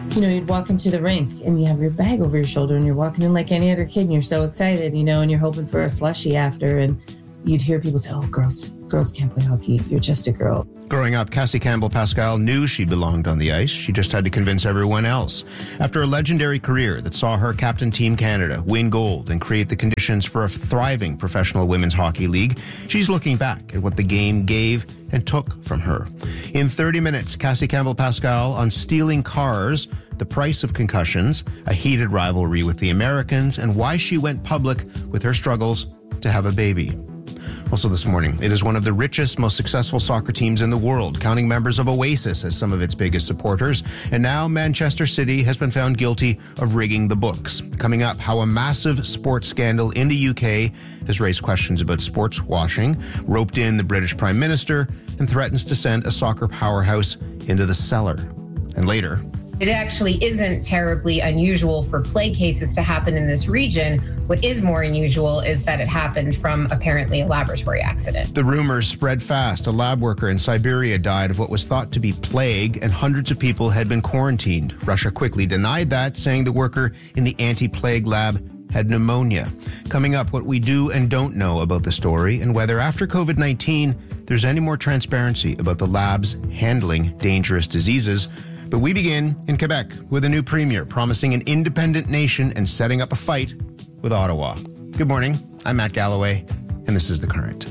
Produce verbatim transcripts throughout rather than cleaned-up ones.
you know, you'd walk into the rink and you have your bag over your shoulder and you're walking in like any other kid and you're so excited, you know, and you're hoping for a slushie after, and you'd hear people say, oh, girls, girls can't play hockey. You're just a girl. Growing up, Cassie Campbell-Pascal knew she belonged on the ice. She just had to convince everyone else. After a legendary career that saw her captain Team Canada, win gold, and create the conditions for a thriving professional women's hockey league, she's looking back at what the game gave and took from her. In thirty minutes, Cassie Campbell-Pascal on stealing cars, the price of concussions, a heated rivalry with the Americans, and why she went public with her struggles to have a baby. Also this morning, it is one of the richest, most successful soccer teams in the world, counting members of Oasis as some of its biggest supporters. And now Manchester City has been found guilty of rigging the books. Coming up, how a massive sports scandal in the U K has raised questions about sports washing, roped in the British Prime Minister, and threatens to send a soccer powerhouse into the cellar. And later, it actually isn't terribly unusual for plague cases to happen in this region. What is more unusual is that it happened from apparently a laboratory accident. The rumors spread fast. A lab worker in Siberia died of what was thought to be plague, and hundreds of people had been quarantined. Russia quickly denied that, saying the worker in the anti-plague lab had pneumonia. Coming up, what we do and don't know about the story, and whether after covid nineteen there's any more transparency about the labs handling dangerous diseases. But we begin in Quebec with a new premier promising an independent nation and setting up a fight with Ottawa. Good morning. I'm Matt Galloway, and this is The Current.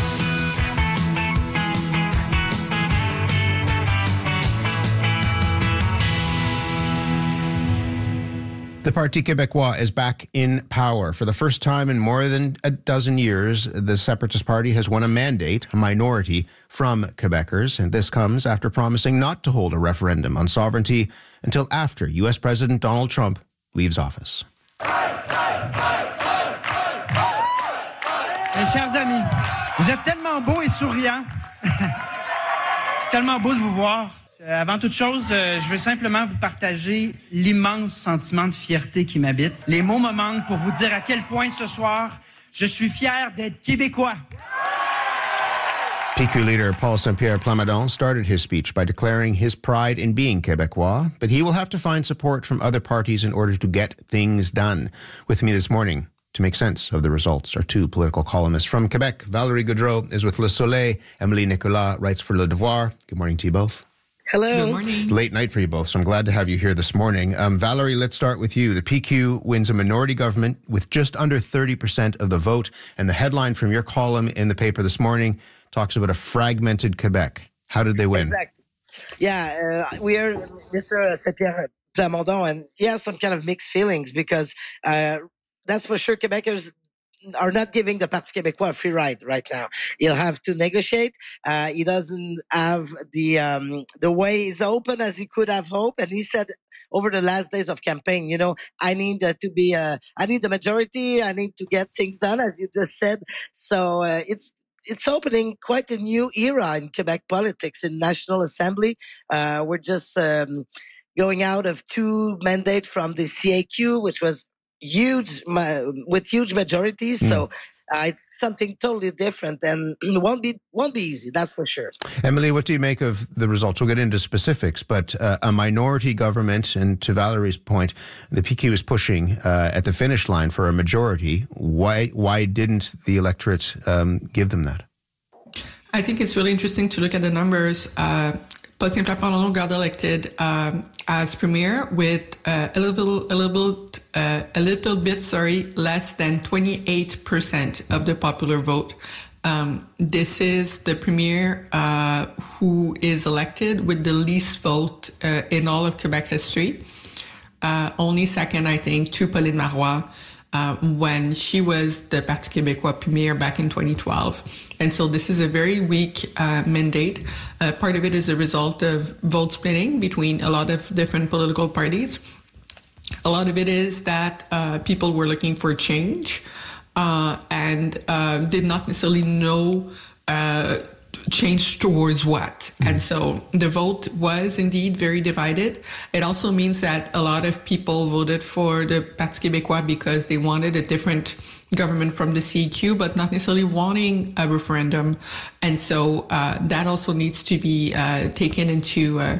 The Parti Québécois is back in power. For the first time in more than a dozen years, the Separatist Party has won a mandate, a minority, from Quebecers. And this comes after promising not to hold a referendum on sovereignty until after U S President Donald Trump leaves office. Mes chers amis, vous êtes tellement beaux et souriants. C'est tellement beau de vous voir. Avant toute chose, je veux simplement vous partager l'immense sentiment de fierté qui m'habite. Les mots me manquent pour vous dire à quel point ce soir, je suis fier d'être Québécois. P Q leader Paul Saint-Pierre Plamondon started his speech by declaring his pride in being Québécois, but he will have to find support from other parties in order to get things done. With me this morning to make sense of the results are two political columnists from Quebec. Valérie Gaudreault is with Le Soleil. Emily Nicolas writes for Le Devoir. Good morning to you both. Hello. Good morning. Late night for you both, so I'm glad to have you here this morning. Um, Valerie, let's start with you. The P Q wins a minority government with just under thirty percent of the vote, and the headline from your column in the paper this morning talks about a fragmented Quebec. How did they win? Exactly. Yeah, uh, we are Mister Saint-Pierre Plamondon, and he has some kind of mixed feelings because uh, that's for sure Quebecers are not giving the Parti Québécois a free ride right now. He'll have to negotiate. Uh, he doesn't have the um, the way is open as he could have hoped. And he said over the last days of campaign, you know, I need uh, to be, uh, I need the majority. I need to get things done, as you just said. So uh, it's it's opening quite a new era in Quebec politics, in National Assembly. Uh, we're just um, going out of two mandates from the C A Q, which was huge, with huge majorities. Mm. So uh, it's something totally different, and won't be won't be easy. That's for sure. Emily, what do you make of the results? We'll get into specifics, but uh, a minority government, and to Valerie's point, the P Q is pushing uh, at the finish line for a majority. Why why didn't the electorate um, give them that? I think it's really interesting to look at the numbers. Uh, Paul Saint-Pierre Plamondon got elected um, as premier with uh, a little, a little, uh, a little bit, sorry, less than twenty-eight percent of the popular vote. Um, this is the premier uh, who is elected with the least vote uh, in all of Quebec history. Uh, only second, I think, to Pauline Marois. Uh, when she was the Parti Québécois premier back in twenty twelve. And so this is a very weak uh, mandate. Uh, part of it is a result of vote splitting between a lot of different political parties. A lot of it is that uh, people were looking for change uh, and uh, did not necessarily know uh, change towards what. And so the vote was indeed very divided. It also means that a lot of people voted for the Parti Québécois because they wanted a different government from the C E Q, but not necessarily wanting a referendum. And so uh, that also needs to be uh, taken into uh,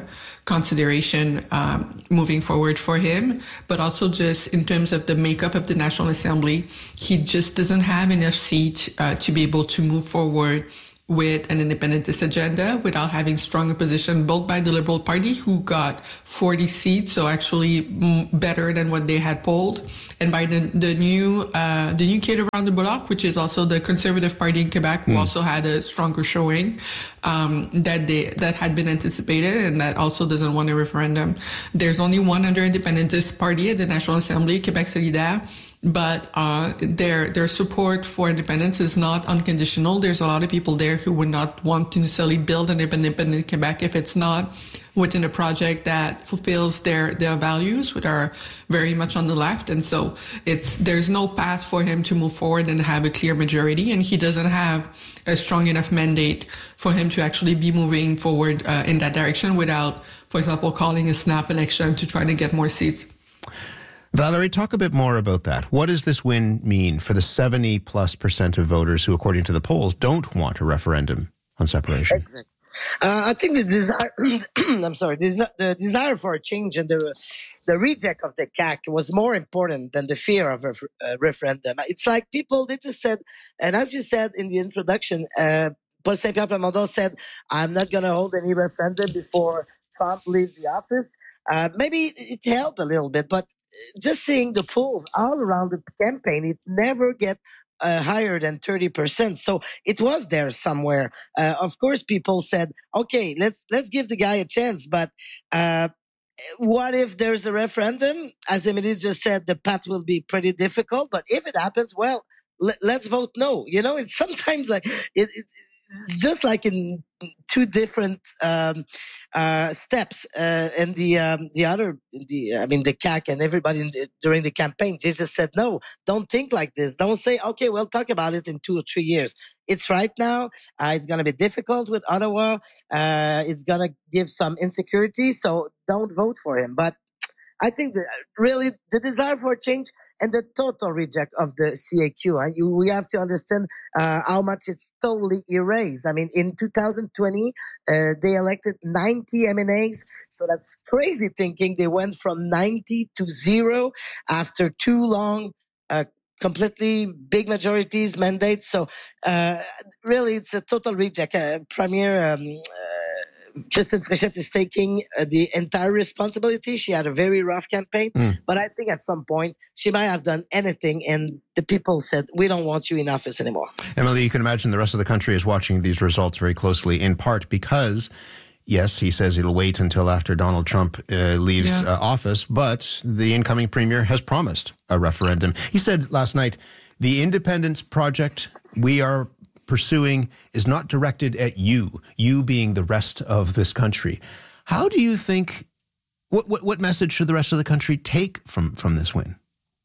consideration um, moving forward for him, but also just in terms of the makeup of the National Assembly, he just doesn't have enough seat uh, to be able to move forward with an independentist agenda without having strong opposition, both by the Liberal Party, who got forty seats, so actually better than what they had polled, and by the, the new uh, the new kid around the block, which is also the Conservative Party in Quebec, who mm. also had a stronger showing um, that they that had been anticipated, and that also doesn't want a referendum. There's only one other independentist party at the National Assembly, Québec solidaire. But uh, their their support for independence is not unconditional. There's a lot of people there who would not want to necessarily build an independent Quebec if it's not within a project that fulfills their their values, which are very much on the left. And so it's there's no path for him to move forward and have a clear majority, and he doesn't have a strong enough mandate for him to actually be moving forward uh, in that direction without, for example, calling a snap election to try to get more seats. Valerie, talk a bit more about that. What does this win mean for the seventy plus percent of voters who, according to the polls, don't want a referendum on separation? Exactly. Uh, I think the desire, I'm sorry, the, the desire for a change and the the reject of the C A Q was more important than the fear of a, a referendum. It's like people, they just said, and as you said in the introduction, uh, Paul Saint-Pierre Plamondon said, I'm not going to hold any referendum before Trump leaves the office. Uh, maybe it helped a little bit, but just seeing the polls all around the campaign, it never get uh, higher than thirty percent. So it was there somewhere. Uh, of course, people said, okay, let's let's give the guy a chance. But uh, what if there's a referendum? As Emily just said, the path will be pretty difficult. But if it happens, well, let, let's vote no. You know, it's sometimes like it, it's it's just like in two different um, uh, steps. Uh, and the um, the other, the I mean, the C A Q and everybody in the, during the campaign, they just said, no, don't think like this. Don't say, okay, we'll talk about it in two or three years. It's right now. Uh, it's going to be difficult with Ottawa. Uh, it's going to give some insecurity. So don't vote for him. But I think that really the desire for change and the total reject of the C A Q, and you, we have to understand uh, how much it's totally erased. I mean, in two thousand twenty, uh, they elected ninety M N As, so that's crazy thinking. They went from ninety to zero after two long, uh, completely big majorities mandates. So uh, really, it's a total reject. Uh, Premier um, uh, Christine Fréchette is taking uh, the entire responsibility. She had a very rough campaign, mm. but I think at some point she might have done anything, and the people said, we don't want you in office anymore. Emily, you can imagine the rest of the country is watching these results very closely, in part because, yes, he says he'll wait until after Donald Trump uh, leaves yeah. uh, office, but the incoming premier has promised a referendum. He said last night, the independence project we are pursuing is not directed at you, you being the rest of this country. How do you think, what what, what message should the rest of the country take from, from this win?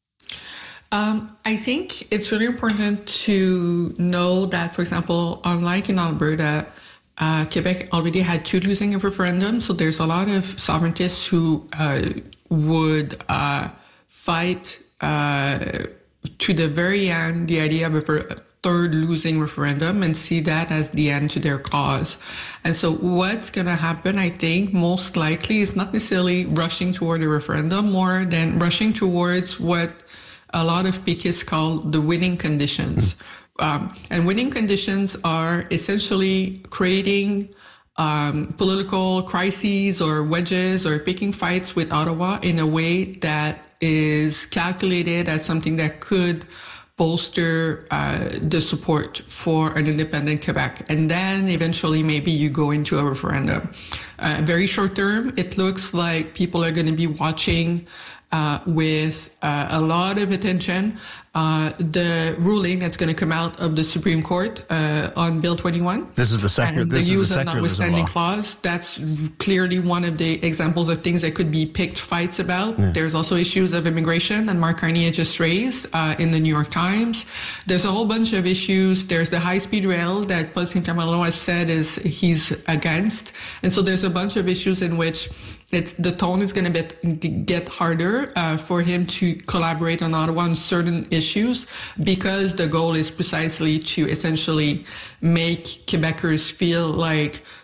Um, I think it's really important to know that, for example, unlike in Alberta, uh, Quebec already had two losing of referendum, so there's a lot of sovereigntists who uh, would uh, fight uh, to the very end the idea of a third losing referendum and see that as the end to their cause. And so what's going to happen, I think, most likely is not necessarily rushing toward a referendum more than rushing towards what a lot of Péquistes call the winning conditions. Um, and winning conditions are essentially creating um, political crises or wedges or picking fights with Ottawa in a way that is calculated as something that could bolster uh, the support for an independent Quebec. And then eventually maybe you go into a referendum. Uh, very short term, it looks like people are going to be watching uh, with uh, a lot of attention uh, the ruling that's going to come out of the Supreme Court uh, on Bill twenty-one. This is the secular, and this the is use the of notwithstanding clause. That's clearly one of the examples of things that could be picked fights about. Yeah. There's also issues of immigration that Mark Carney had just raised uh, in the New York Times. There's a whole bunch of issues. There's the high-speed rail that Paul Saint-Pierre Plamondon has said is he's against. And so there's a bunch of issues in which it's the tone is going to get harder uh, for him to collaborate on Ottawa on certain issues, because the goal is precisely to essentially make Quebecers feel like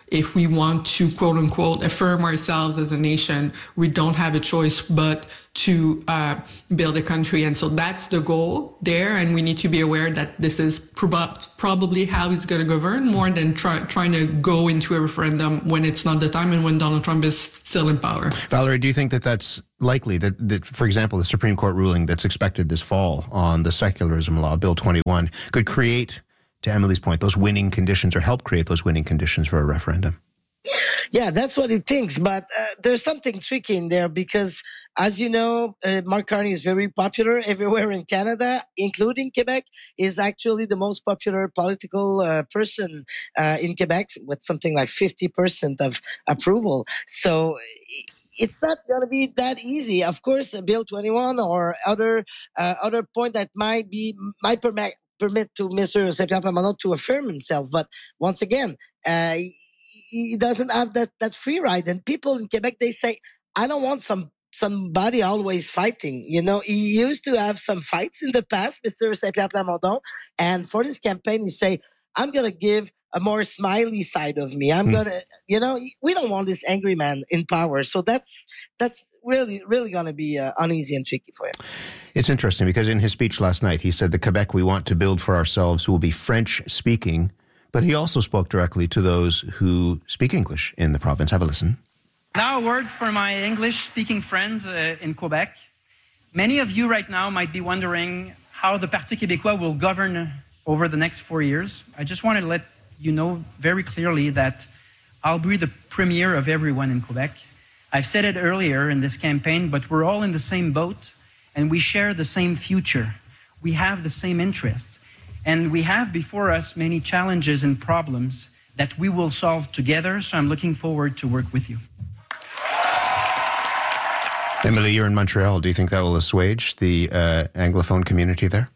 if we want to, quote unquote, affirm ourselves as a nation, we don't have a choice but to uh, build a country. And so that's the goal there. And we need to be aware that this is prob- probably how he's going to govern more than try- trying to go into a referendum when it's not the time and when Donald Trump is still in power. Valerie, do you think that that's likely, that, that, for example, the Supreme Court ruling that's expected this fall on the secularism law, Bill twenty-one, could create, to Emily's point, those winning conditions, or help create those winning conditions for a referendum? Yeah, that's what he thinks. But uh, there's something tricky in there because, as you know, uh, Mark Carney is very popular everywhere in Canada, including Quebec. Is actually the most popular political uh, person uh, in Quebec with something like fifty percent of approval. So it's not going to be that easy. Of course, Bill twenty-one or other uh, other point that might be might permit permit to Mister Saint-Pierre Plamondon to affirm himself. But once again, uh, he doesn't have that, that free ride. And people in Quebec, they say, I don't want some somebody always fighting. You know, he used to have some fights in the past, Mister Saint-Pierre Plamondon. And for this campaign, he say, I'm going to give a more smiley side of me. I'm mm. going to, you know, we don't want this angry man in power. So that's that's really, really going to be uh, uneasy and tricky for him. It's interesting because in his speech last night, he said the Quebec we want to build for ourselves will be French-speaking. But he also spoke directly to those who speak English in the province. Have a listen. Now a word for my English-speaking friends uh, in Quebec. Many of you right now might be wondering how the Parti Québécois will govern over the next four years. I just wanted to let you know very clearly that I'll be the premier of everyone in Quebec. I've said it earlier in this campaign, but we're all in the same boat and we share the same future. We have the same interests. And we have before us many challenges and problems that we will solve together. So I'm looking forward to work with you. Emily, you're in Montreal. Do you think that will assuage the uh, Anglophone community there?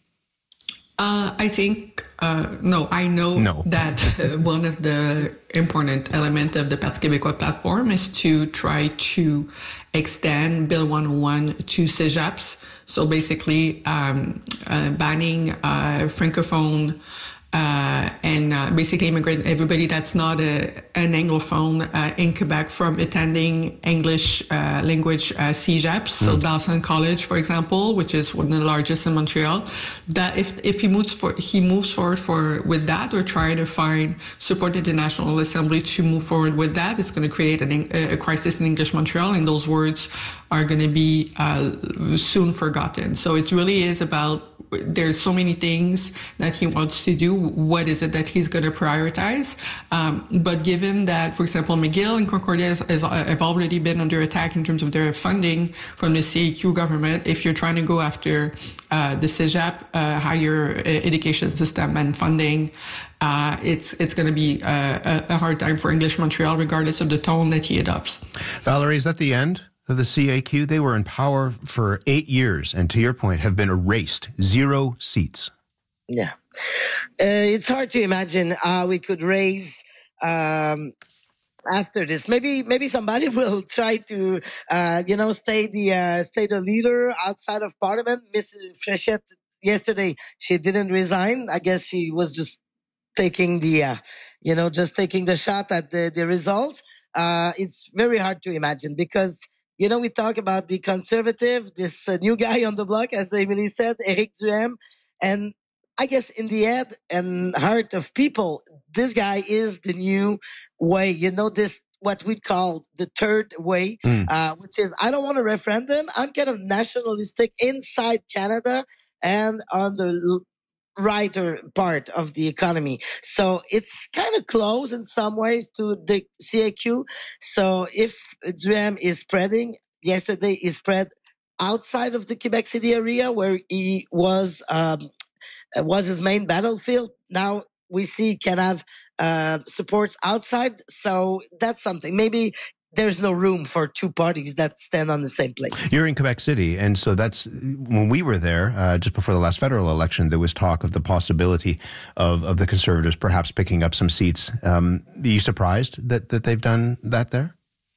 Uh, I think, uh, no, I know no. that uh, one of the important elements of the Parti Québécois platform is to try to extend Bill one oh one to cégeps. So basically um, uh, banning uh, Francophone uh, and uh, basically immigrant, everybody that's not a, an Anglophone uh, in Quebec from attending English uh, language uh, cégeps. So mm. Dawson College, for example, which is one of the largest in Montreal, that if if he moves for he moves forward for with that, or try to find support at the National Assembly to move forward with that, it's going to create an, a crisis in English Montreal, and those words are going to be uh, soon forgotten. So it really is about, there's so many things that he wants to do. What is it that he's going to prioritize? Um, but given that, for example, McGill and Concordia has, has, have already been under attack in terms of their funding from the C A Q government, if you're trying to go after uh, the cégep, uh, higher education system and funding, uh, it's it's going to be a, a hard time for English Montreal, regardless of the tone that he adopts. Valerie, is that the end of the C A Q? They were in power for eight years and, to your point, have been erased. Zero seats. Yeah. Uh, it's hard to imagine how we could raise um, after this. Maybe maybe somebody will try to, uh, you know, stay the uh, stay the leader outside of Parliament. Miss Fréchette, yesterday, she didn't resign. I guess she was just taking the, uh, you know, just taking the shot at the, the result. Uh, it's very hard to imagine because, you know, we talk about the conservative, this uh, new guy on the block, as Emily said, Éric Duhaime. And I guess in the head and heart of people, this guy is the new way, you know, this, what we call the third way, mm. uh, which is, I don't want a referendum. I'm kind of nationalistic inside Canada and on the righter part of the economy. So it's kind of close in some ways to the C A Q. So if Duhaime is spreading, yesterday he spread outside of the Quebec City area where he was um, was his main battlefield. Now we see he can have uh, supports outside. So that's something. Maybe there's no room for two parties that stand on the same place. You're in Quebec City, and so that's, when we were there, uh, just before the last federal election, there was talk of the possibility of, of the Conservatives perhaps picking up some seats. Um, are you surprised that, that they've done that there?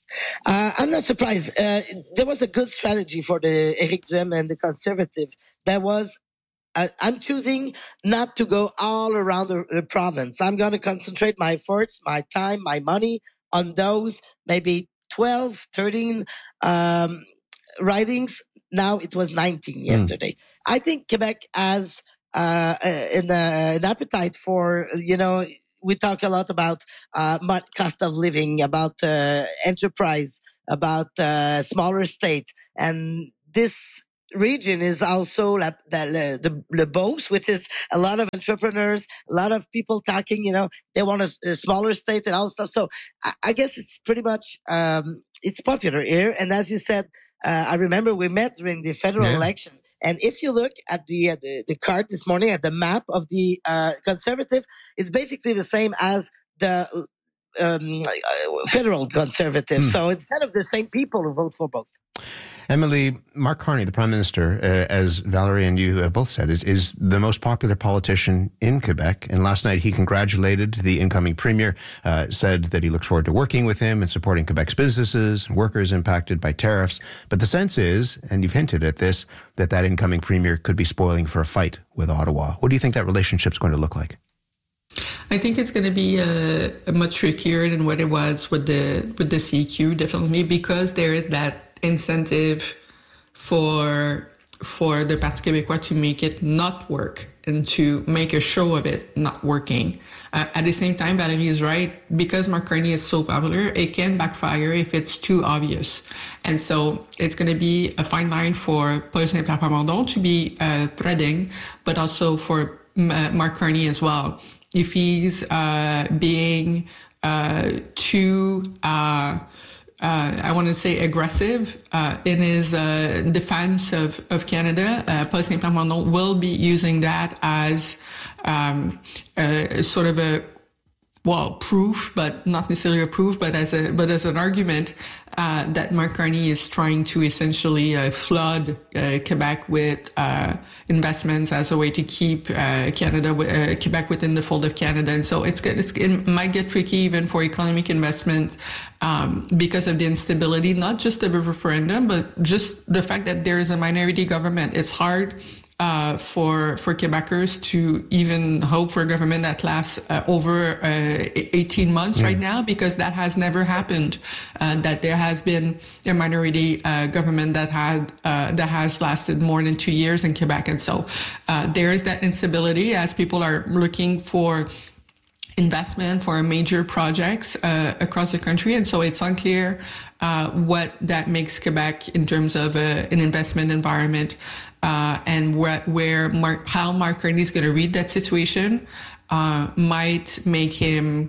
Uh, I'm not surprised. Uh, there was a good strategy for the Éric Duhaime and the Conservative. That was, uh, I'm choosing not to go all around the, the province. I'm going to concentrate my efforts, my time, my money on those maybe twelve, thirteen um, ridings. Now it was nineteen yesterday. Mm. I think Quebec has uh, an, uh, an appetite for, you know, we talk a lot about uh, cost of living, about uh, enterprise, about uh, smaller state. And this region is also la, the, the, the Beauce, which is a lot of entrepreneurs, a lot of people talking, you know, they want a, a smaller state and all stuff. So I, I guess it's pretty much, um, it's popular here. And as you said, uh, I remember we met during the federal yeah. election. And if you look at the, uh, the the card this morning, at the map of the uh, Conservative, it's basically the same as the um, federal Conservative. Hmm. So it's kind of the same people who vote for both. Emily, Mark Carney, the Prime Minister, uh, as Valerie and you uh, both said, is, is the most popular politician in Quebec. And last night he congratulated the incoming Premier, uh, said that he looked forward to working with him and supporting Quebec's businesses and workers impacted by tariffs. But the sense is, and you've hinted at this, that that incoming Premier could be spoiling for a fight with Ottawa. What do you think that relationship's going to look like? I think it's going to be uh, much trickier than what it was with the with the C Q, definitely, because there is that incentive for for the Parti Québécois to make it not work and to make a show of it not working. Uh, at the same time, Valerie is right, because Mark Carney is so popular, it can backfire if it's too obvious. And so it's going to be a fine line for Paul Saint-Pierre Plamondon to be uh, threading, but also for uh, Mark Carney as well. If he's uh, being uh, too... Uh, Uh, I want to say aggressive uh, in his uh, defense of, of Canada, uh, Paul Saint-Pierre Plamondon will be using that as um, a, sort of a, well, proof, but not necessarily a proof, but as a but as an argument uh, that Mark Carney is trying to essentially uh, flood uh, Quebec with uh, investments as a way to keep uh, Canada, uh, Quebec within the fold of Canada. And so it's, it's it might get tricky even for economic investment um, because of the instability, not just of a referendum, but just the fact that there is a minority government. It's hard Uh, for for Quebecers to even hope for a government that lasts uh, over uh, eighteen months yeah. right now, because that has never happened. Uh, that there has been a minority uh, government that had uh, that has lasted more than two years in Quebec, and so uh, there is that instability as people are looking for investment for major projects uh, across the country, and so it's unclear uh, what that makes Quebec in terms of uh, an investment environment. Uh, and where, where Mark, how Mark Carney is going to read that situation uh, might make him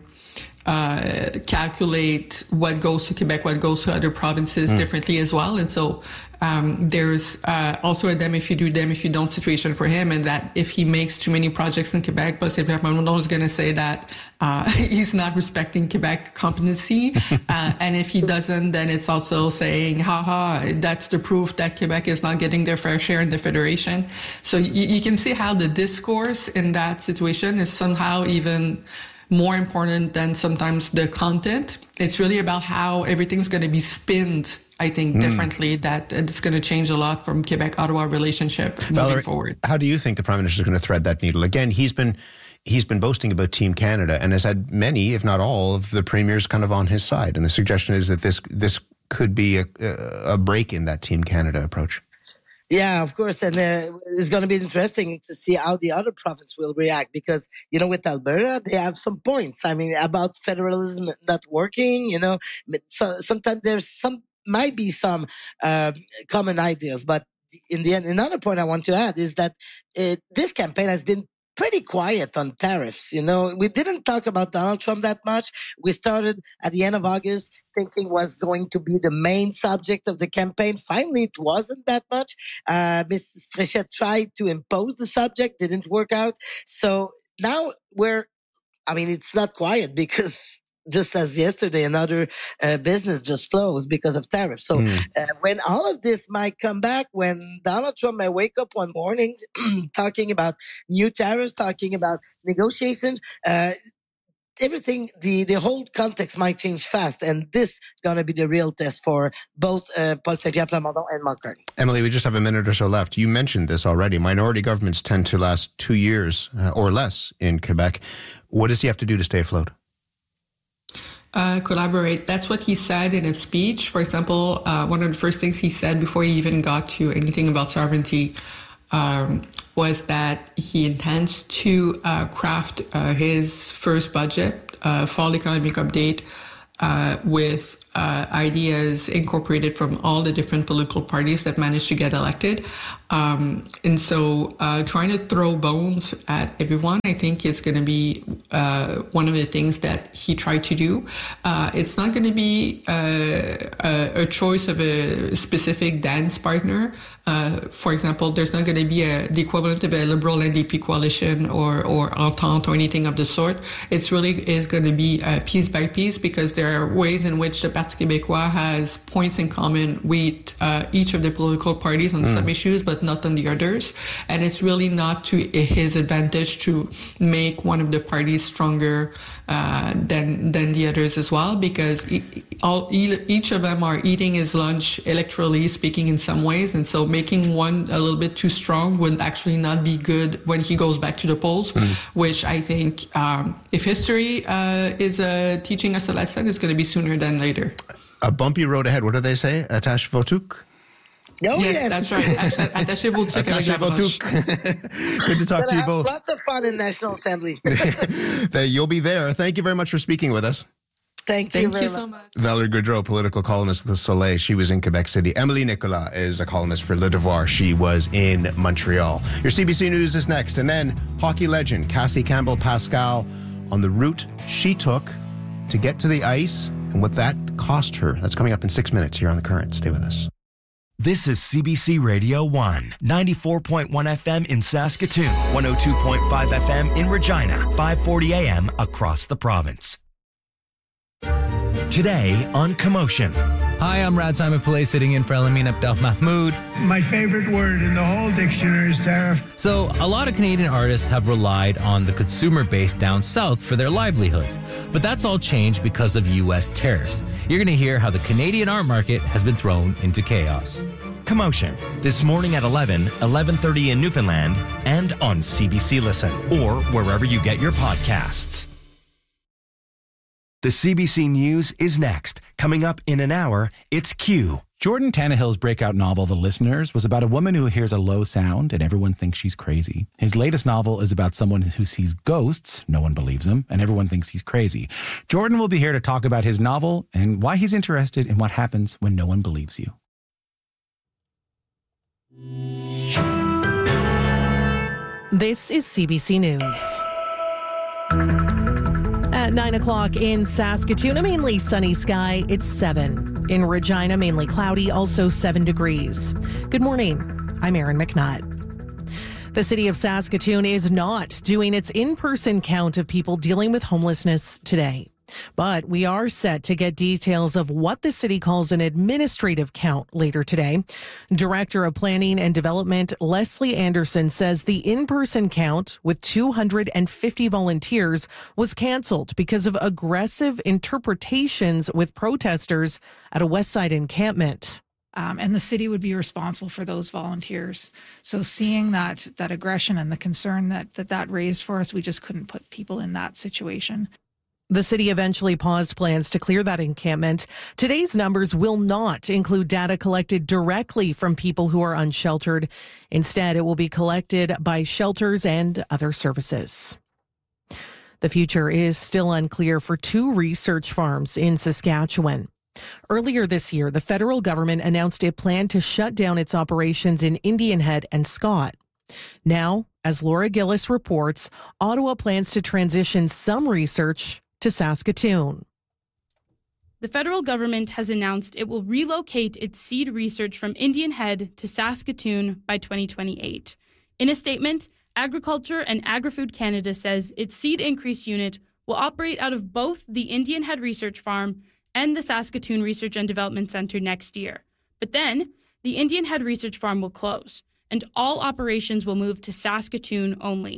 uh, calculate what goes to Quebec, what goes to other provinces mm. differently as well. And so um, there's uh, also a them if you do, them if you don't situation for him, and that if he makes too many projects in Quebec, Paul Saint-Pierre Plamondon is going to say that uh, he's not respecting Quebec competency. uh, and if he doesn't, then it's also saying, haha, that's the proof that Quebec is not getting their fair share in the Federation. So you, you can see how the discourse in that situation is somehow even more important than sometimes the content. It's really about how everything's going to be spinned, I think, mm. differently, that it's going to change a lot from Quebec-Ottawa relationship Valerie, moving forward. How do you think the Prime Minister is going to thread that needle? Again, he's been he's been boasting about Team Canada and has had many, if not all, of the premiers kind of on his side. And the suggestion is that this this could be a, a break in that Team Canada approach. Yeah, of course. And uh, it's going to be interesting to see how the other province will react, because, you know, with Alberta, they have some points. I mean, about federalism not working, you know, so sometimes there's some, might be some uh, common ideas. But in the end, another point I want to add is that uh, this campaign has been pretty quiet on tariffs. You know, we didn't talk about Donald Trump that much. We started at the end of August thinking was going to be the main subject of the campaign. Finally, it wasn't that much. Uh, Missus Fréchette tried to impose the subject, didn't work out. So now we're, I mean, it's not quiet because just as yesterday, another uh, business just closed because of tariffs. So mm. uh, when all of this might come back, when Donald Trump may wake up one morning talking about new tariffs, talking about negotiations, uh, everything, the, the whole context might change fast. And this is going to be the real test for both uh, Paul Saint-Pierre Plamondon and Mark Carney. Emily, we just have a minute or so left. You mentioned this already. Minority governments tend to last two years uh, or less in Quebec. What does he have to do to stay afloat? Uh, collaborate. That's what he said in his speech. For example, uh, one of the first things he said before he even got to anything about sovereignty um, was that he intends to uh, craft uh, his first budget, uh, fall economic update, uh, with uh, ideas incorporated from all the different political parties that managed to get elected. Um, and so uh, trying to throw bones at everyone, I think, is going to be uh, one of the things that he tried to do. Uh, it's not going to be uh, a, a choice of a specific dance partner. Uh, for example, there's not going to be a, the equivalent of a Liberal N D P coalition or, or entente or anything of the sort. It's really is going to be uh, piece by piece, because there are ways in which the Parti Québécois has points in common with uh, each of the political parties on mm. some issues, but not on the others. And it's really not to his advantage to make one of the parties stronger uh, than than the others as well, because e- all, each of them are eating his lunch electorally speaking in some ways. And so making one a little bit too strong would actually not be good when he goes back to the polls, mm. which I think um, if history uh, is uh, teaching us a lesson, it's going to be sooner than later. A bumpy road ahead. What do they say? Attachez-vous tout? Oh, yes, yes, that's right. Attachez-vous tout. Attachez-vous tout. Good to talk but to you have both. Lots of fun in National Assembly. You'll be there. Thank you very much for speaking with us. Thank you Thank very you so much. much. Valerie Goudreau, political columnist of The Soleil. She was in Quebec City. Emily Nicolas is a columnist for Le Devoir. She was in Montreal. Your C B C News is next. And then hockey legend Cassie Campbell-Pascal on the route she took to get to the ice and what that cost her. That's coming up in six minutes here on The Current. Stay with us. This is C B C Radio one, ninety-four point one F M in Saskatoon, one oh two point five F M in Regina, five forty A M across the province. Today on Commotion. Hi, I'm Rad Simon Pillay sitting in for Elamin Abdel Mahmoud. My favorite word in the whole dictionary is tariff. So, a lot of Canadian artists have relied on the consumer base down south for their livelihoods. But that's all changed because of U S tariffs. You're going to hear how the Canadian art market has been thrown into chaos. Commotion, this morning at eleven, eleven thirty in Newfoundland, and on C B C Listen, or wherever you get your podcasts. The C B C News is next. Coming up in an hour, it's Q. Jordan Tannehill's breakout novel, The Listeners, was about a woman who hears a low sound and everyone thinks she's crazy. His latest novel is about someone who sees ghosts, no one believes him, and everyone thinks he's crazy. Jordan will be here to talk about his novel and why he's interested in what happens when no one believes you. This is C B C News. At nine o'clock in Saskatoon, a mainly sunny sky, it's seven. In Regina, mainly cloudy, also seven degrees. Good morning. I'm Erin McNutt. The city of Saskatoon is not doing its in-person count of people dealing with homelessness today. But we are set to get details of what the city calls an administrative count later today. Director of Planning and Development Leslie Anderson says the in-person count with two hundred fifty volunteers was canceled because of aggressive interpretations with protesters at a Westside encampment. Um, and the city would be responsible for those volunteers. So seeing that that aggression and the concern that that, that raised for us, we just couldn't put people in that situation. The city eventually paused plans to clear that encampment. Today's numbers will not include data collected directly from people who are unsheltered. Instead, it will be collected by shelters and other services. The future is still unclear for two research farms in Saskatchewan. Earlier this year, the federal government announced it planned to shut down its operations in Indian Head and Scott. Now, as Laura Gillis reports, Ottawa plans to transition some research to Saskatoon. The federal government has announced it will relocate its seed research from Indian Head to Saskatoon by twenty twenty-eight. In a statement, Agriculture and Agri-Food Canada says its seed increase unit will operate out of both the Indian Head Research Farm and the Saskatoon Research and Development Centre next year. But then, the Indian Head Research Farm will close, and all operations will move to Saskatoon only.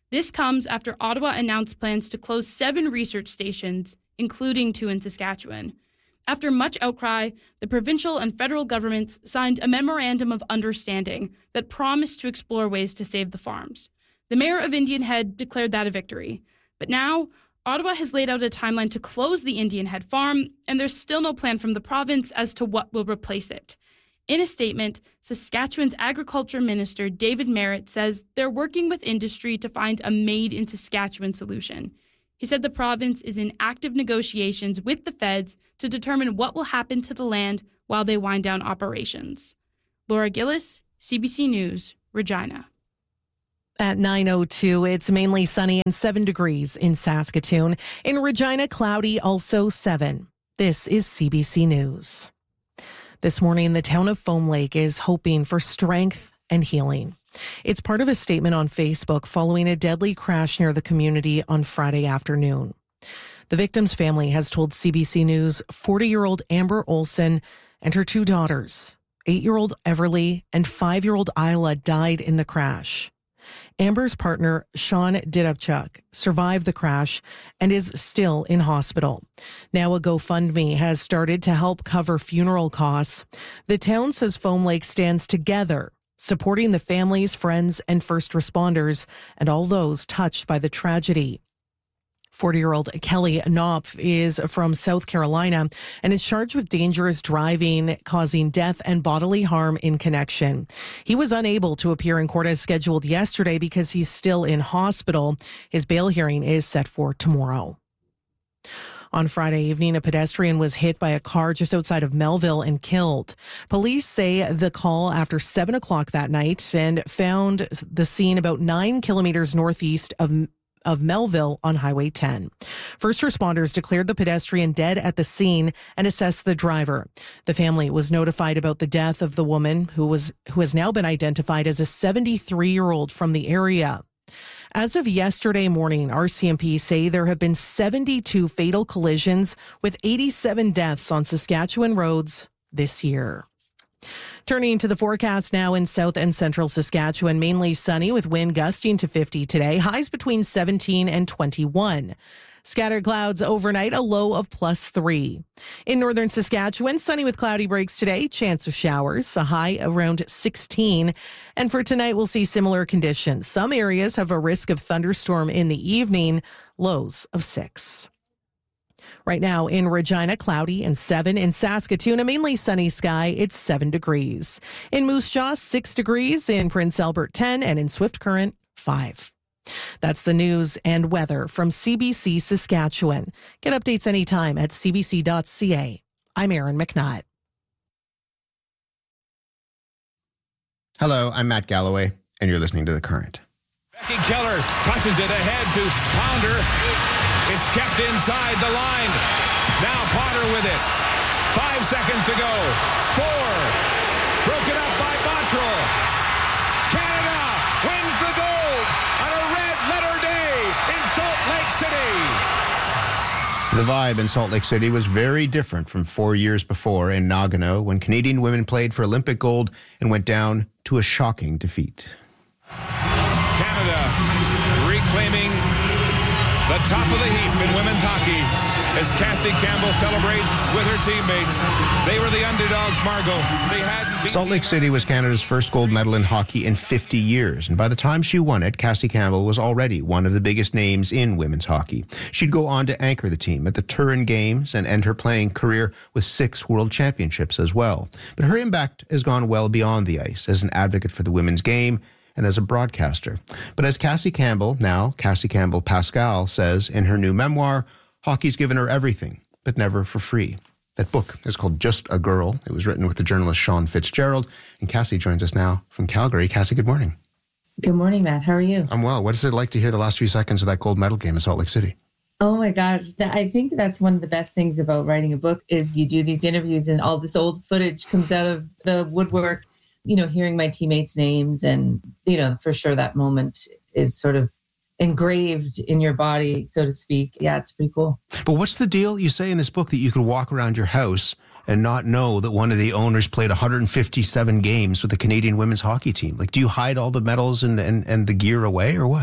This comes after Ottawa announced plans to close seven research stations, including two in Saskatchewan. After much outcry, the provincial and federal governments signed a memorandum of understanding that promised to explore ways to save the farms. The mayor of Indian Head declared that a victory. But now, Ottawa has laid out a timeline to close the Indian Head farm, and there's still no plan from the province as to what will replace it. In a statement, Saskatchewan's Agriculture Minister David Merritt says they're working with industry to find a made-in-Saskatchewan solution. He said the province is in active negotiations with the feds to determine what will happen to the land while they wind down operations. Laura Gillis, C B C News, Regina. At nine oh two, it's mainly sunny and seven degrees in Saskatoon. In Regina, cloudy, also seven. This is C B C News. This morning, the town of Foam Lake is hoping for strength and healing. It's part of a statement on Facebook following a deadly crash near the community on Friday afternoon. The victim's family has told C B C News forty-year-old Amber Olson and her two daughters, eight-year-old Everly and five-year-old Isla, died in the crash. Amber's partner, Sean Didapchuk, survived the crash and is still in hospital. Now a GoFundMe has started to help cover funeral costs. The town says Foam Lake stands together, supporting the families, friends, and first responders and all those touched by the tragedy. forty-year-old Kelly Knopf is from South Carolina and is charged with dangerous driving, causing death and bodily harm in connection. He was unable to appear in court as scheduled yesterday because he's still in hospital. His bail hearing is set for tomorrow. On Friday evening, a pedestrian was hit by a car just outside of Melville and killed. Police say the call after seven o'clock that night and found the scene about nine kilometers northeast of of Melville on Highway ten. First responders declared the pedestrian dead at the scene and assessed the driver. The family was notified about the death of the woman who was who has now been identified as a seventy-three-year-old from the area. As of yesterday morning, R C M P say there have been seventy-two fatal collisions with eighty-seven deaths on Saskatchewan roads this year. Turning to the forecast now in south and central Saskatchewan, mainly sunny with wind gusting to fifty today, highs between seventeen and twenty-one. Scattered clouds overnight, a low of plus three. In northern Saskatchewan, sunny with cloudy breaks today, chance of showers, a high around sixteen. And for tonight, we'll see similar conditions. Some areas have a risk of thunderstorm in the evening, lows of six. Right now in Regina, cloudy and seven. In Saskatoon, a mainly sunny sky, it's seven degrees. In Moose Jaw, six degrees. In Prince Albert, ten. And in Swift Current, five. That's the news and weather from C B C Saskatchewan. Get updates anytime at c b c dot c a. I'm Erin McNutt. Hello, I'm Matt Galloway, and you're listening to The Current. Becky Keller touches it ahead to Pounder. It's kept inside the line. Now Potter with it. Five seconds to go. Four. Broken up by Bottrell. Canada wins the gold on a red-letter day in Salt Lake City. The vibe in Salt Lake City was very different from four years before in Nagano when Canadian women played for Olympic gold and went down to a shocking defeat. Canada reclaiming the top of the heap in women's hockey as Cassie Campbell celebrates with her teammates. They were the underdogs, Margot. They hadn't Salt Lake City was Canada's first gold medal in hockey in fifty years, and by the time she won it, Cassie Campbell was already one of the biggest names in women's hockey. She'd go on to anchor the team at the Turin Games and end her playing career with six world championships as well. But her impact has gone well beyond the ice as an advocate for the women's game and as a broadcaster. But as Cassie Campbell, now Cassie Campbell Pascal, says in her new memoir, hockey's given her everything, but never for free. That book is called Just a Girl. It was written with the journalist Sean Fitzgerald, and Cassie joins us now from Calgary. Cassie, good morning. Good morning, Matt. How are you? I'm well. What is it like to hear the last few seconds of that gold medal game in Salt Lake City? Oh my gosh. That, I think that's one of the best things about writing a book is you do these interviews and all this old footage comes out of the woodwork. You know, hearing my teammates' names and, you know, for sure that moment is sort of engraved in your body, so to speak. Yeah, it's pretty cool. But what's the deal? You say in this book that you could walk around your house and not know that one of the owners played one hundred fifty-seven games with the Canadian women's hockey team. Like, do you hide all the medals and, and, and the gear away or what?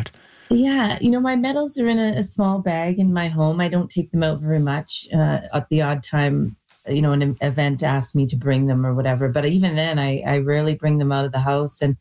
Yeah, you know, my medals are in a, a small bag in my home. I don't take them out very much. Uh, at the odd time, you know, an event asks me to bring them or whatever. But even then, I, I rarely bring them out of the house. And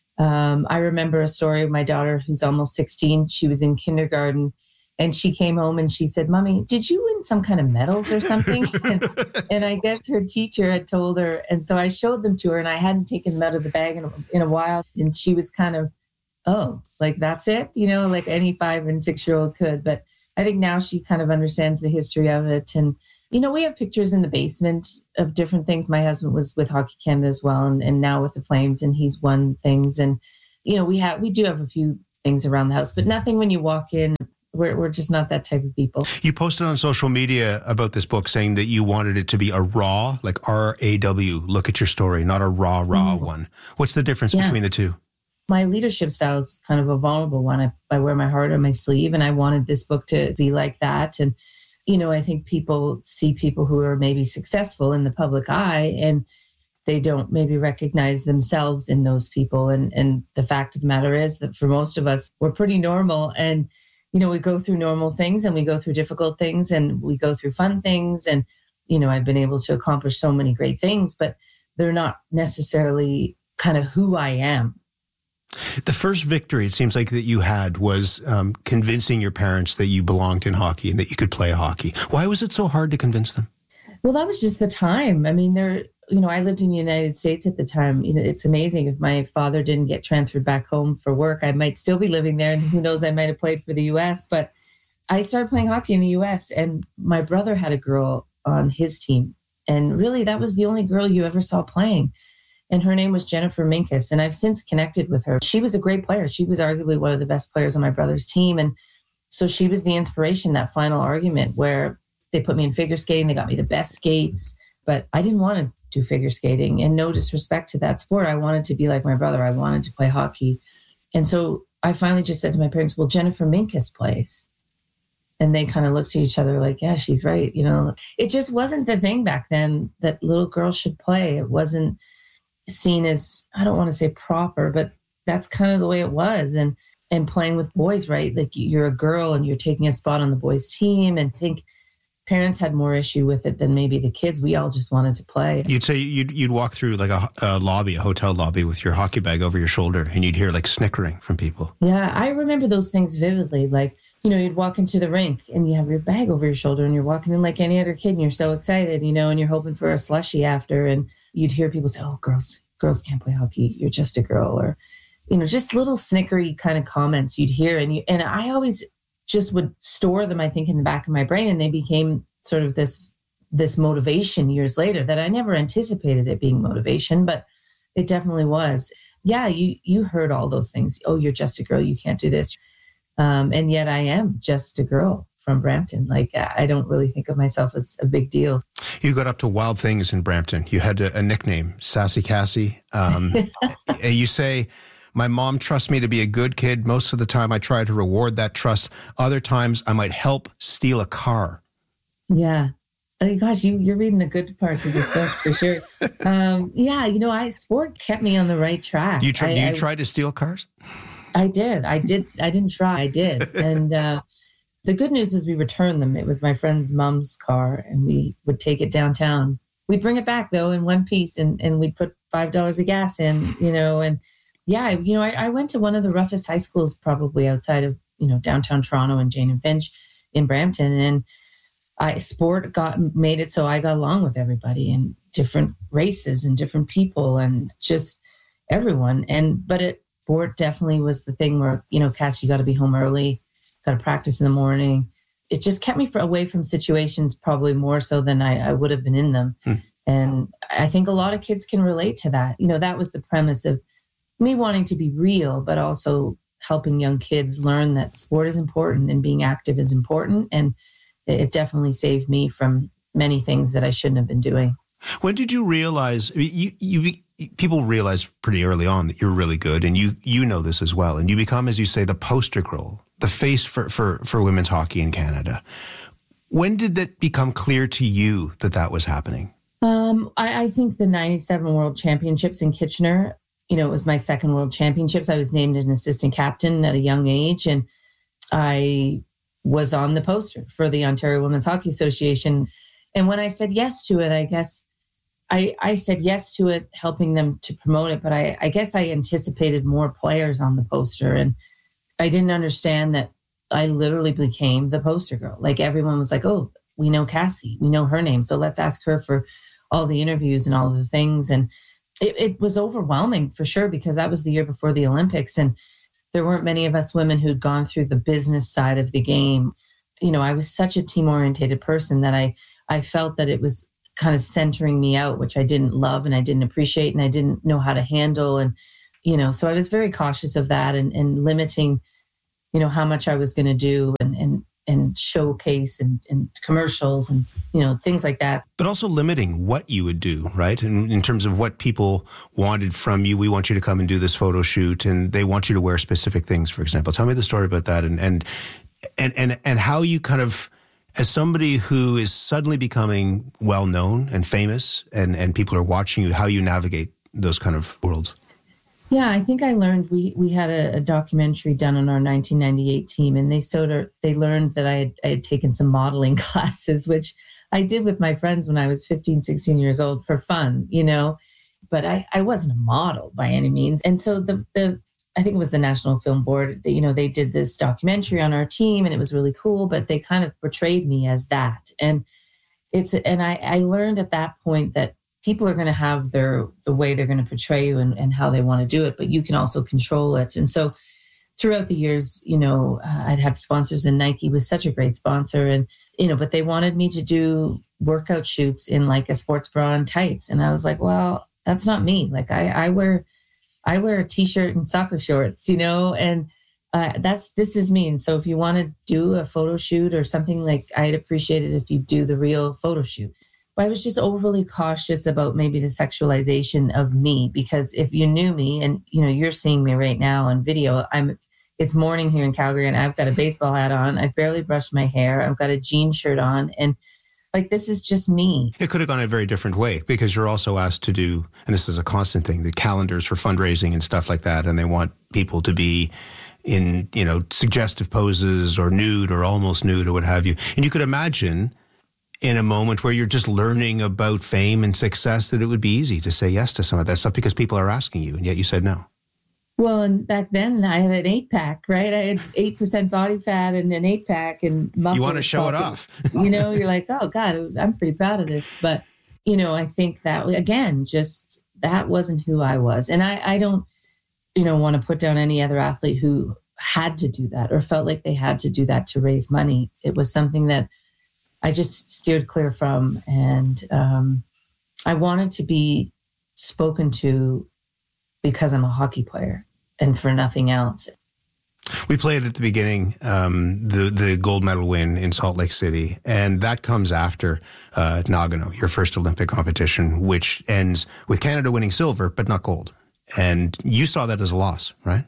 um, I remember a story of my daughter who's almost sixteen. She was in kindergarten and she came home and she said, "Mommy, did you win some kind of medals or something?" and, and I guess her teacher had told her. And so I showed them to her and I hadn't taken them out of the bag in a, in a while. And she was kind of, oh, like that's it, you know, like any five and six year old could. But I think now she kind of understands the history of it. And, you know, we have pictures in the basement of different things. My husband was with Hockey Canada as well, and, and now with the Flames, and he's won things. And, you know, we have, we do have a few things around the house, but nothing when you walk in. We're, we're just not that type of people. You posted on social media about this book saying that you wanted it to be a raw, like R A W, look at your story, not a raw, raw mm-hmm. one. What's the difference yeah. between the two? My leadership style is kind of a vulnerable one. I, I wear my heart on my sleeve, and I wanted this book to be like that. And, you know, I think people see people who are maybe successful in the public eye, and they don't maybe recognize themselves in those people. And, and the fact of the matter is that for most of us, we're pretty normal. And, you know, we go through normal things and we go through difficult things and we go through fun things. And, you know, I've been able to accomplish so many great things, but they're not necessarily kind of who I am. The first victory, it seems like, that you had was um, convincing your parents that you belonged in hockey and that you could play hockey. Why was it so hard to convince them? Well, that was just the time. I mean, there, you know, I lived in the United States at the time. You know, it's amazing. If my father didn't get transferred back home for work, I might still be living there. And who knows, I might have played for the U S. But I started playing hockey in the U S, and my brother had a girl on his team. And really, that was the only girl you ever saw playing. And her name was Jennifer Minkus. And I've since connected with her. She was a great player. She was arguably one of the best players on my brother's team. And so she was the inspiration, that final argument where they put me in figure skating. They got me the best skates, but I didn't want to do figure skating. And no disrespect to that sport. I wanted to be like my brother. I wanted to play hockey. And so I finally just said to my parents, well, Jennifer Minkus plays. And they kind of looked at each other like, yeah, she's right. You know, it just wasn't the thing back then that little girls should play. It wasn't seen as, I don't want to say proper, but that's kind of the way it was. And and playing with boys, right? Like you're a girl and you're taking a spot on the boys' team. And I think parents had more issue with it than maybe the kids. We all just wanted to play. You'd say you'd you'd walk through like a, a lobby, a hotel lobby with your hockey bag over your shoulder, and you'd hear like snickering from people. Yeah, I remember those things vividly. Like, you know, you'd walk into the rink and you have your bag over your shoulder and you're walking in like any other kid and you're so excited, you know, and you're hoping for a slushie after. And you'd hear people say, oh, girls, girls can't play hockey. You're just a girl. Or, you know, just little snickery kind of comments you'd hear. And you, and I always just would store them, I think, in the back of my brain. And they became sort of this, this motivation years later that I never anticipated it being motivation, but it definitely was. Yeah, you, you heard all those things. Oh, you're just a girl. You can't do this. Um, and yet I am just a girl from Brampton. Like, I don't really think of myself as a big deal. You got up to wild things in Brampton. You had a, a nickname, Sassy Cassie. Um, you say, my mom trusts me to be a good kid. Most of the time I try to reward that trust. Other times I might help steal a car. Yeah. Oh, gosh, you, you're reading the good parts of this book for sure. Um, yeah, you know, I sport kept me on the right track. You, try, I, you I, tried to steal cars? I did. I did. I didn't try. I did. And uh, the good news is we returned them. It was my friend's mom's car, and we would take it downtown. We'd bring it back, though, in one piece, and, and we'd put five dollars of gas in, you know. And, yeah, you know, I, I went to one of the roughest high schools probably outside of, you know, downtown Toronto and Jane and Finch in Brampton. And I sport got made it so I got along with everybody and different races and different people and just everyone. And but it sport definitely was the thing where, you know, Cass, you got to be home early, got to practice in the morning. It just kept me for, away from situations probably more so than I, I would have been in them. Hmm. And I think a lot of kids can relate to that. You know, that was the premise of me wanting to be real, but also helping young kids learn that sport is important and being active is important. And it definitely saved me from many things that I shouldn't have been doing. When did you realize, you, you people realize pretty early on that you're really good, and you you know this as well, and you become, as you say, the poster girl, the face for, for, for women's hockey in Canada. When did that become clear to you that that was happening? Um, I, I think the ninety-seven World Championships in Kitchener, you know, it was my second World Championships. I was named an assistant captain at a young age, and I was on the poster for the Ontario Women's Hockey Association. And when I said yes to it, I guess I, I said yes to it, helping them to promote it. But I, I guess I anticipated more players on the poster. And I didn't understand that I literally became the poster girl. Like everyone was like, oh, we know Cassie, we know her name. So let's ask her for all the interviews and all of the things. And it, it was overwhelming for sure, because that was the year before the Olympics. And there weren't many of us women who'd gone through the business side of the game. You know, I was such a team-orientated person that I, I felt that it was kind of centering me out, which I didn't love and I didn't appreciate and I didn't know how to handle. And, you know, so I was very cautious of that and, and limiting, you know, how much I was going to do and, and, and showcase and, and commercials and, you know, things like that. But also limiting what you would do, right? In, in terms of what people wanted from you. We want you to come and do this photo shoot and they want you to wear specific things, for example. Tell me the story about that and, and, and, and, and how you kind of, as somebody who is suddenly becoming well-known and famous and, and people are watching you, how you navigate those kind of worlds. Yeah, I think I learned, we we had a, a documentary done on our nineteen ninety-eight team, and they sort of, they learned that I had, I had taken some modeling classes, which I did with my friends when I was fifteen, sixteen years old for fun, you know, but I, I wasn't a model by any means. And so the, the, I think it was the National Film Board, you know, they did this documentary on our team and it was really cool, but they kind of portrayed me as that. And it's, and I, I learned at that point that people are going to have their, the way they're going to portray you and, and how they want to do it, but you can also control it. And so throughout the years, you know, uh, I'd have sponsors, and Nike was such a great sponsor, and, you know, but they wanted me to do workout shoots in like a sports bra and tights. And I was like, well, that's not me. Like I, I wear, I wear a t-shirt and soccer shorts, you know, and uh, that's, this is me. And so if you want to do a photo shoot or something, like I'd appreciate it if you do the real photo shoot. But I was just overly cautious about maybe the sexualization of me, because if you knew me and, you know, you're seeing me right now on video, I'm, it's morning here in Calgary and I've got a baseball hat on. I've barely brushed my hair. I've got a jean shirt on. And like, this is just me. It could have gone a very different way, because you're also asked to do, and this is a constant thing, the calendars for fundraising and stuff like that. And they want people to be in, you know, suggestive poses or nude or almost nude or what have you. And you could imagine in a moment where you're just learning about fame and success that it would be easy to say yes to some of that stuff because people are asking you, and yet you said no. Well, and back then I had an eight pack, right? I had eight percent body fat and an eight pack and muscle. You want to show it off. You know, you're like, oh God, I'm pretty proud of this. But, you know, I think that, again, just that wasn't who I was. And I, I don't, you know, want to put down any other athlete who had to do that or felt like they had to do that to raise money. It was something that I just steered clear from. And um, I wanted to be spoken to because I'm a hockey player and for nothing else. We played at the beginning um, the the gold medal win in Salt Lake City, and that comes after uh, Nagano, your first Olympic competition, which ends with Canada winning silver, but not gold. And you saw that as a loss, right?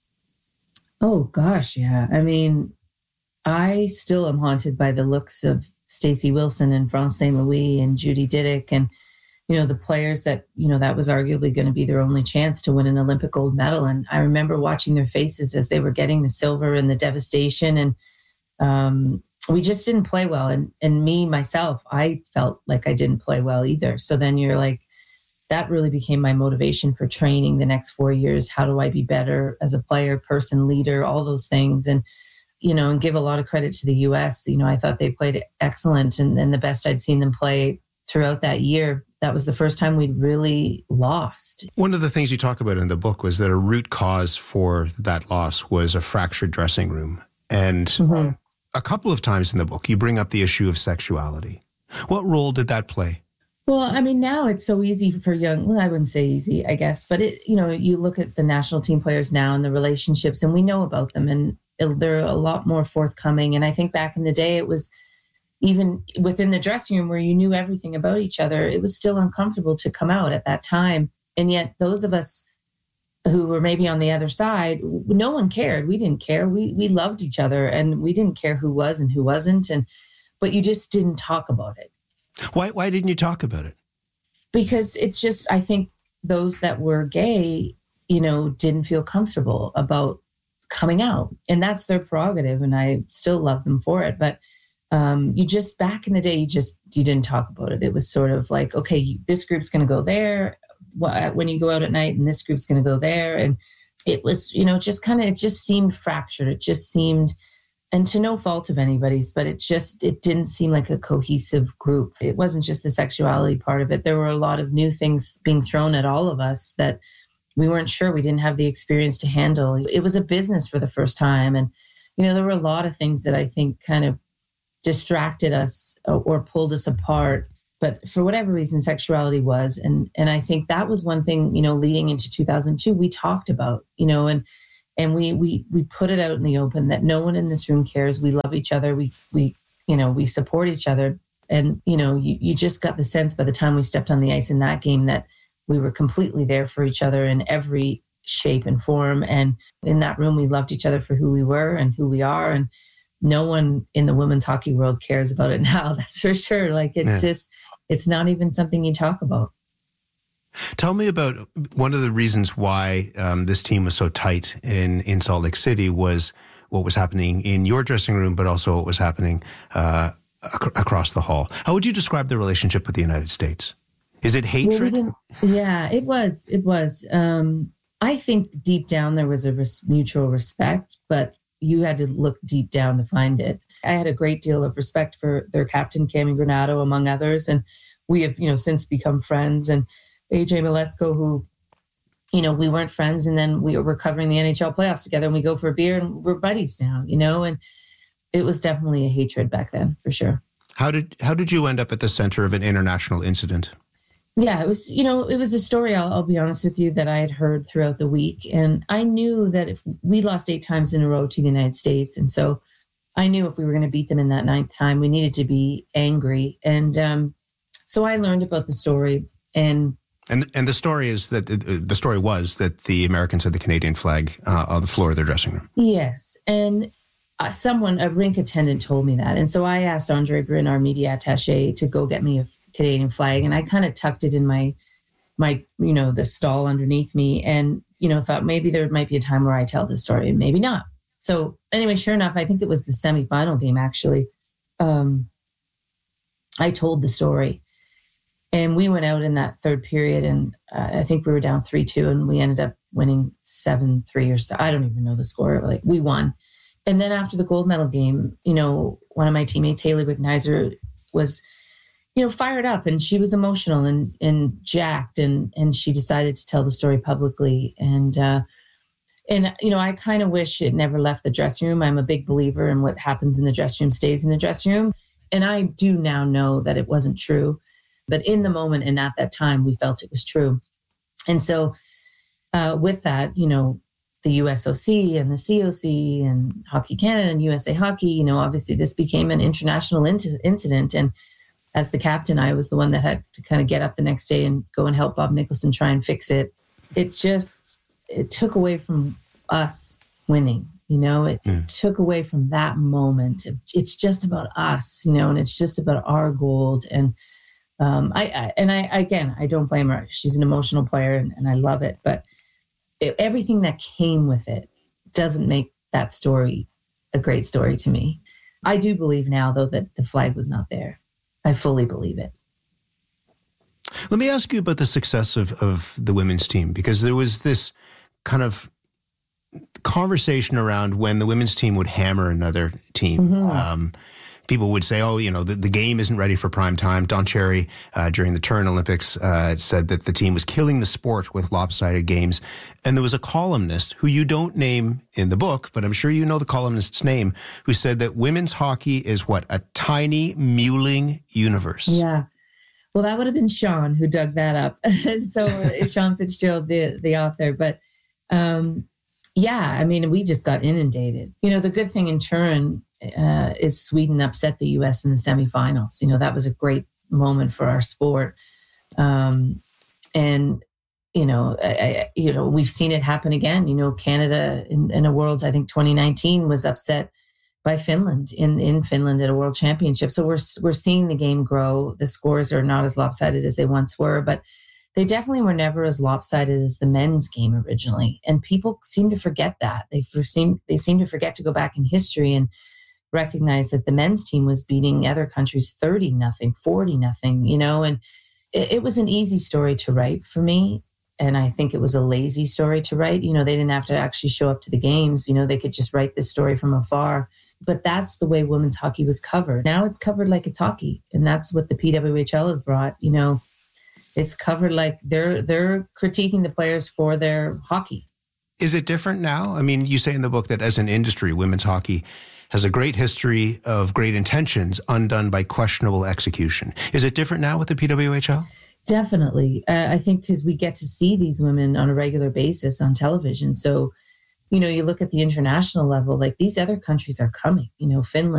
Oh, gosh, yeah. I mean, I still am haunted by the looks of Stacey Wilson and France Saint Louis and Judy Diddick and, you know, the players that, you know, that was arguably going to be their only chance to win an Olympic gold medal. And I remember watching their faces as they were getting the silver and the devastation. And um, we just didn't play well. And, and me, myself, I felt like I didn't play well either. So then you're like, that really became my motivation for training the next four years. How do I be better as a player, person, leader, all those things? And, you know, and give a lot of credit to the U S. You know, I thought they played excellent and, and the best I'd seen them play throughout that year. That was the first time we'd really lost. One of the things you talk about in the book was that a root cause for that loss was a fractured dressing room. And mm-hmm. a couple of times in the book, you bring up the issue of sexuality. What role did that play? Well, I mean, now it's so easy for young, well, I wouldn't say easy, I guess, but it, you know, you look at the national team players now and the relationships, and we know about them, and it, they're a lot more forthcoming. And I think back in the day, it was even within the dressing room where you knew everything about each other, it was still uncomfortable to come out at that time. And yet those of us who were maybe on the other side, no one cared. We didn't care. We we loved each other, and we didn't care who was and who wasn't. And but you just didn't talk about it. Why why didn't you talk about it? Because it just, I think those that were gay you know, didn't feel comfortable about coming out. And that's their prerogative. And I still love them for it. But um, you just, back in the day, you just, you didn't talk about it. It was sort of like, okay, you, this group's going to go there when you go out at night, and this group's going to go there. And it was, you know, just kind of, it just seemed fractured. It just seemed, and to no fault of anybody's, but it just, it didn't seem like a cohesive group. It wasn't just the sexuality part of it. There were a lot of new things being thrown at all of us that we weren't sure. We didn't have the experience to handle. It was a business for the first time. And, you know, there were a lot of things that I think kind of distracted us or pulled us apart. But for whatever reason, sexuality was. And and I think that was one thing, you know, leading into two thousand two, we talked about, you know, and and we we we put it out in the open that no one in this room cares. We love each other. We, we you know, we support each other. And, you know, you, you just got the sense by the time we stepped on the ice in that game that we were completely there for each other in every shape and form. And in that room, we loved each other for who we were and who we are. And no one in the women's hockey world cares about it now. That's for sure. Like, it's yeah. just, it's not even something you talk about. Tell me about one of the reasons why um, this team was so tight in, in Salt Lake City was what was happening in your dressing room, but also what was happening uh, ac- across the hall. How would you describe the relationship with the United States? Is it hatred? Well, we yeah, it was. It was. Um, I think deep down there was a res- mutual respect, but you had to look deep down to find it. I had a great deal of respect for their captain, Cammi Granato, among others. And we have, you know, since become friends. And A J Mleczko, who, you know, we weren't friends. And then we were covering the N H L playoffs together, and we go for a beer and we're buddies now, you know, and it was definitely a hatred back then, for sure. How did, how did you end up at the center of an international incident? Yeah, it was, you know, it was a story, I'll, I'll be honest with you, that I had heard throughout the week. And I knew that if we lost eight times in a row to the United States. And so I knew if we were going to beat them in that ninth time, we needed to be angry. And um, so I learned about the story. And and and the story is that, uh, the story was that the Americans had the Canadian flag uh, on the floor of their dressing room. Yes. And uh, someone, a rink attendant told me that. And so I asked Andre Bryn, our media attaché, to go get me a Canadian flag. And I kind of tucked it in my, my, you know, the stall underneath me, and, you know, thought maybe there might be a time where I tell this story, and maybe not. So anyway, sure enough, I think it was the semifinal game, actually. Um, I told the story, and we went out in that third period, and uh, I think we were down three two, and we ended up winning seven three or so. I don't even know the score. Like, we won. And then after the gold medal game, you know, one of my teammates, Haley Wignizer, was, you know, fired up, and she was emotional and, and jacked, and, and she decided to tell the story publicly. And, uh, and, you know, I kind of wish it never left the dressing room. I'm a big believer in what happens in the dressing room stays in the dressing room. And I do now know that it wasn't true, but in the moment and at that time, we felt it was true. And so uh, with that, you know, the U S O C and the C O C and Hockey Canada and U S A Hockey, you know, obviously this became an international in- incident. And as the captain, I was the one that had to kind of get up the next day and go and help Bob Nicholson try and fix it. It just, it took away from us winning, you know, it, mm. it took away from that moment. It's just about us, you know, and it's just about our gold. And um, I, I, and I, again, I don't blame her. She's an emotional player, and, and I love it. But it, everything that came with it doesn't make that story a great story to me. I do believe now, though, that the flag was not there. I fully believe it. Let me ask you about the success of, of the women's team, because there was this kind of conversation around when the women's team would hammer another team. Mm-hmm. Um, people would say, oh, you know, the, the game isn't ready for prime time. Don Cherry, uh, during the Turin Olympics, uh, said that the team was killing the sport with lopsided games. And there was a columnist who you don't name in the book, but I'm sure you know the columnist's name, who said that women's hockey is what? A tiny, mewling universe. Yeah. Well, that would have been Sean who dug that up. So Sean Fitzgerald, the, the author. But um, yeah, I mean, we just got inundated. You know, the good thing in Turin uh, is Sweden upset the U S in the semifinals. You know, that was a great moment for our sport. Um, and, you know, I, I, you know, we've seen it happen again. You know, Canada in, in a Worlds, I think twenty nineteen, was upset by Finland in, in Finland at a World Championship. So we're we're seeing the game grow. The scores are not as lopsided as they once were, but they definitely were never as lopsided as the men's game originally. And people seem to forget that. They seem, they seem to forget to go back in history and recognize that the men's team was beating other countries thirty nothing, forty nothing, you know, and it, it was an easy story to write for me. And I think it was a lazy story to write. You know, they didn't have to actually show up to the games. You know, they could just write this story from afar. But that's the way women's hockey was covered. Now it's covered like it's hockey. And that's what the P W H L has brought. You know, it's covered like they're they're critiquing the players for their hockey. Is it different now? I mean, you say in the book that as an industry, women's hockey has a great history of great intentions undone by questionable execution. Is it different now with the P W H L? Definitely. Uh, I think because we get to see these women on a regular basis on television. So, you know, you look at the international level, like these other countries are coming, you know, Finland.